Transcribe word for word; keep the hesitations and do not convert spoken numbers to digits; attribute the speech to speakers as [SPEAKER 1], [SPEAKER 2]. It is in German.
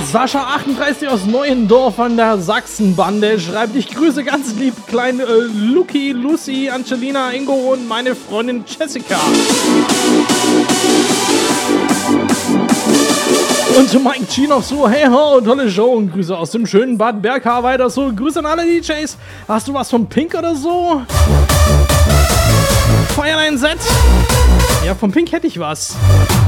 [SPEAKER 1] Sascha achtunddreißig aus Neuendorf an der Sachsenbande schreibt, ich grüße ganz lieb kleine äh, Luki, Lucy, Angelina, Ingo und meine Freundin Jessica. Und Mike G noch so, hey ho, tolle Show und Grüße aus dem schönen Bad Berka weiter so. Grüße an alle D Js. Hast du was von Pink oder so? Feuer dein Set. Ja, von Pink hätte ich was.